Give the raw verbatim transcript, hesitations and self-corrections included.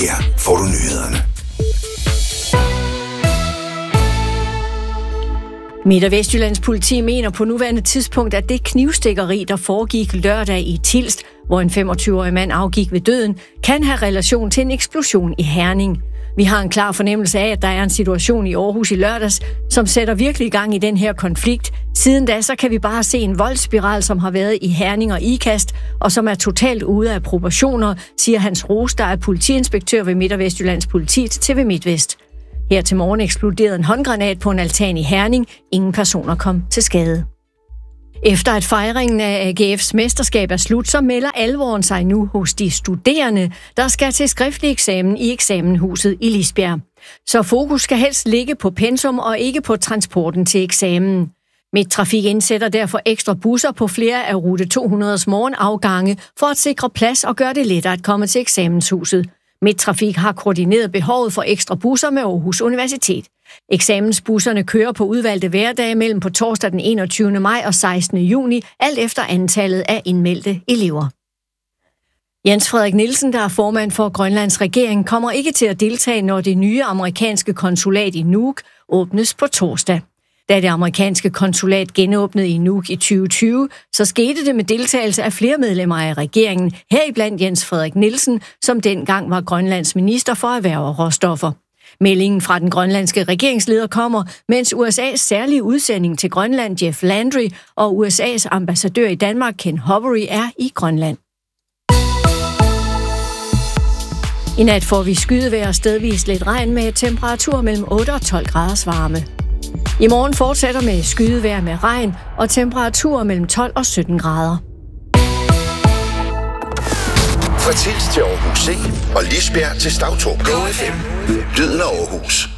Her får du nyhederne. Midt- og Vestjyllands politi mener på nuværende tidspunkt, at det knivstikkeri, der foregik lørdag i Tilst, hvor en femogtyve-årig mand afgik ved døden, kan have relation til en eksplosion i Herning. Vi har en klar fornemmelse af, at der er en situation i Aarhus i lørdags, som sætter virkelig i gang i den her konflikt. Siden da, så kan vi bare se en voldsspiral, som har været i Herning og Ikast, og som er totalt ude af proportioner, siger Hans Ros, der er politiinspektør ved Midt- og Vestjyllands politi til T V MidtVest. Her til morgen eksploderede en håndgranat på en altan i Herning. Ingen personer kom til skade. Efter at fejringen af A G F's mesterskab er slut, så melder alvoren sig nu hos de studerende, der skal til skriftlig eksamen i eksamenhuset i Lisbjerg. Så fokus skal helst ligge på pensum og ikke på transporten til eksamen. Midttrafik indsætter derfor ekstra busser på flere af rute to hundredes morgenafgange for at sikre plads og gøre det lettere at komme til eksamenshuset. Midttrafik har koordineret behovet for ekstra busser med Aarhus Universitet. Eksamensbusserne kører på udvalgte hverdage mellem på torsdag den enogtyvende maj og sekstende juni, alt efter antallet af indmeldte elever. Jens Frederik Nielsen, der er formand for Grønlands regering, kommer ikke til at deltage, når det nye amerikanske konsulat i Nuuk åbnes på torsdag. Da det amerikanske konsulat genåbnede i Nuuk i tyve tyve, så skete det med deltagelse af flere medlemmer af regeringen, heriblandt Jens Frederik Nielsen, som dengang var Grønlands minister for erhverv og råstoffer. Meldingen fra den grønlandske regeringsleder kommer, mens U S A's særlige udsending til Grønland, Jeff Landry, og U S A's ambassadør i Danmark, Ken Hovery, er i Grønland. I nat får vi skydevejr og stedvis lidt regn med temperatur mellem otte og tolv graders varme. I morgen fortsætter med skydevejr med regn og temperaturer mellem tolv og sytten grader. Fra Tilst til Aarhus C og Lisbjerg til Stavtrup. Go F M. Lyden af Aarhus.